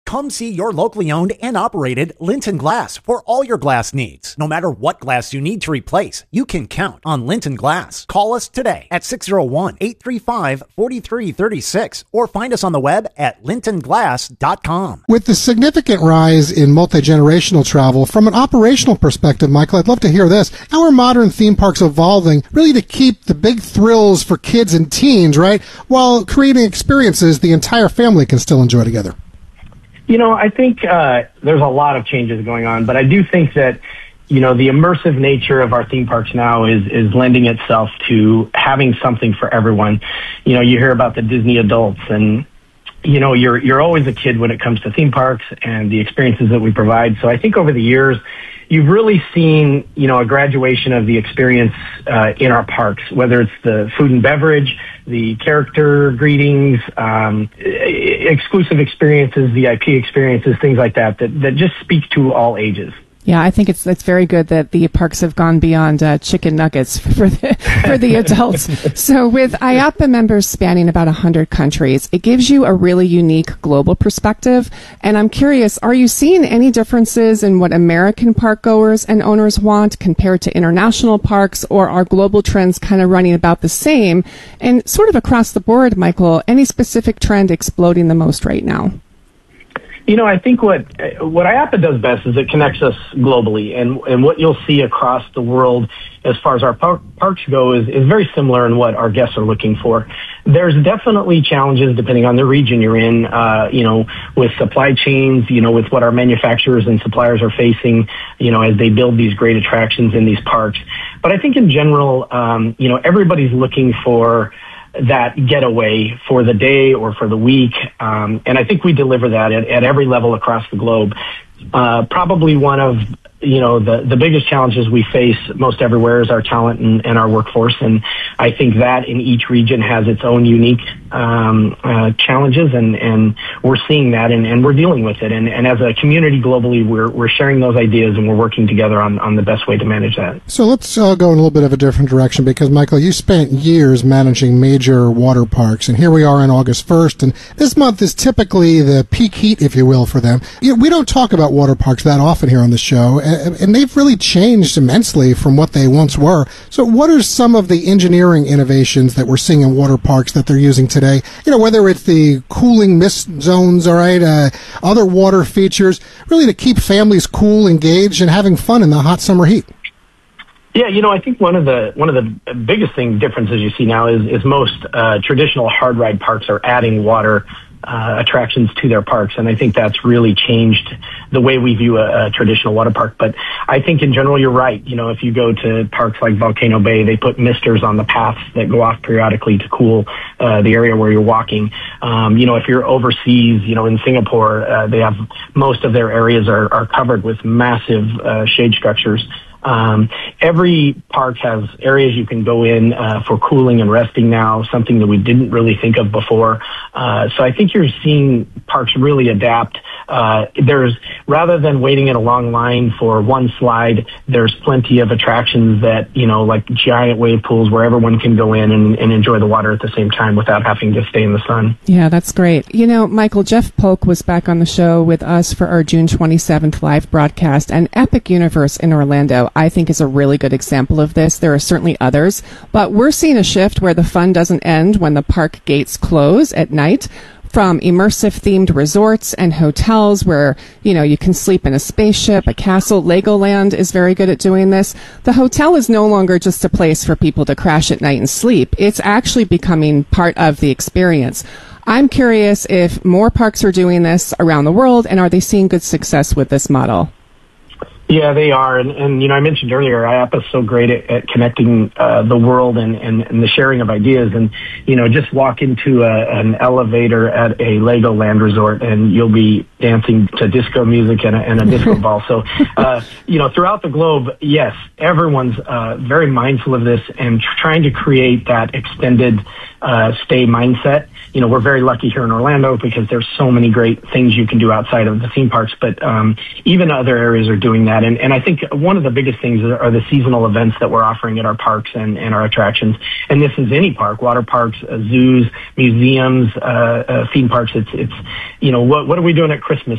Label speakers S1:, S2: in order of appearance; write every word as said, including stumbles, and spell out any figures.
S1: Come see your locally owned and operated Linton Glass for all your glass needs. No matter what glass you need to replace, you can count on Linton Glass. Call us today at six oh one, eight three five, four three three six or find us on the web at linton glass dot com.
S2: With the significant rise in multi-generational travel, from an operational perspective, Michael, I'd love to hear this. How are modern theme parks evolving really to keep the big thrills for kids and teens, right, while creating experiences the entire family can still enjoy together?
S3: You know, I think uh, there's a lot of changes going on, but I do think that, you know, the immersive nature of our theme parks now is is lending itself to having something for everyone. You know, you hear about the Disney adults, and, you know, you're you're always a kid when it comes to theme parks and the experiences that we provide. So I think over the years, you've really seen, you know, a graduation of the experience uh, in our parks, whether it's the food and beverage, the character greetings, um, exclusive experiences, V I P experiences, things like that, that, that just speak to all ages.
S4: Yeah, I think it's it's very good that the parks have gone beyond uh, chicken nuggets for the for the adults. So with I A P A members spanning about one hundred countries, it gives you a really unique global perspective. And I'm curious, are you seeing any differences in what American park goers and owners want compared to international parks, or are global trends kind of running about the same? And sort of across the board, Michael, any specific trend exploding the most right now?
S3: You know, I think what what I A P A does best is it connects us globally, and and what you'll see across the world as far as our par- parks go is, is very similar in what our guests are looking for. There's definitely challenges depending on the region you're in, uh, you know, with supply chains, you know, with what our manufacturers and suppliers are facing, you know, as they build these great attractions in these parks. But I think in general, um, you know, everybody's looking for that getaway for the day or for the week. Um, and I think we deliver that at, at every level across the globe. Uh, probably one of, you know, the, the biggest challenges we face most everywhere is our talent and, and our workforce. And I think that in each region has its own unique um, uh, challenges, and, and we're seeing that, and, and we're dealing with it. And, and as a community globally, we're we're sharing those ideas, and we're working together on, on the best way to manage that.
S2: So let's uh, go in a little bit of a different direction, because, Michael, you spent years managing major water parks, and here we are on August first, and this month is typically the peak heat, if you will, for them. You know, we don't talk about water parks that often here on the show, and they've really changed immensely from what they once were. So what are some of the engineering innovations that we're seeing in water parks that they're using today? You know, whether it's the cooling mist zones, all right, uh, other water features, really to keep families cool, engaged, and having fun in the hot summer heat.
S3: Yeah, you know, I think one of the one of the biggest thing differences you see now is, is most uh, traditional hard ride parks are adding water Uh, attractions to their parks, and I think that's really changed the way we view a, a traditional water park. But I think in general you're right. You know, if you go to parks like Volcano Bay, they put misters on the paths that go off periodically to cool uh, the area where you're walking. Um, you know, if you're overseas, you know, in Singapore, uh, they have most of their areas are, are covered with massive uh, shade structures. Um, every park has areas you can go in uh, for cooling and resting now, something that we didn't really think of before. Uh, so I think you're seeing parks really adapt. Uh, there's, rather than waiting in a long line for one slide, there's plenty of attractions that, you know, like giant wave pools where everyone can go in and, and enjoy the water at the same time without having to stay in the sun.
S4: Yeah, that's great. You know, Michael, Jeff Polk was back on the show with us for our June twenty-seventh live broadcast, and Epic Universe in Orlando, I think, is a really good example of this. There are certainly others, but we're seeing a shift where the fun doesn't end when the park gates close at night. From immersive themed resorts and hotels where, you know, you can sleep in a spaceship, a castle. Legoland is very good at doing this. The hotel is no longer just a place for people to crash at night and sleep. It's actually becoming part of the experience. I'm curious if more parks are doing this around the world, and are they seeing good success with this model?
S3: Yeah, they are. And, and you know, I mentioned earlier, I A P A is so great at, at connecting uh, the world and, and, and the sharing of ideas. And, you know, just walk into a, an elevator at a Legoland resort and you'll be dancing to disco music and a, and a disco ball. So, uh, you know, throughout the globe, yes, everyone's uh, very mindful of this and tr- trying to create that extended uh, stay mindset. You know, we're very lucky here in Orlando because there's so many great things you can do outside of the theme parks, but um, even other areas are doing that. And, and I think one of the biggest things are the seasonal events that we're offering at our parks and, and our attractions. And this is any park, water parks, uh, zoos, museums, uh, uh, theme parks. It's, it's, you know, what, what are we doing at Christmas?